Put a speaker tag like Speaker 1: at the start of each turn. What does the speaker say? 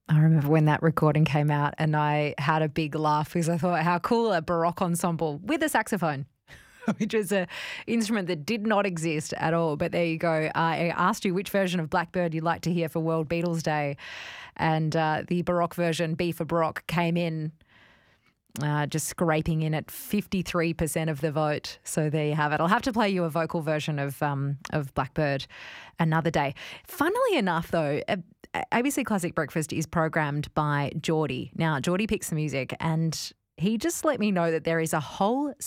Speaker 1: I remember when that recording came out and I had a big laugh because I thought, how cool, a Baroque ensemble with a saxophone, which is an instrument that did not exist at all. But there you go. I asked you which version of Blackbird you'd like to hear for World Beatles Day. And the Baroque version, B for Baroque, came in just scraping in at 53% of the vote. So there you have it. I'll have to play you a vocal version of Blackbird another day. Funnily enough, though, ABC Classic Breakfast is programmed by Geordie. Now, Geordie picks the music and he just let me know that there is a whole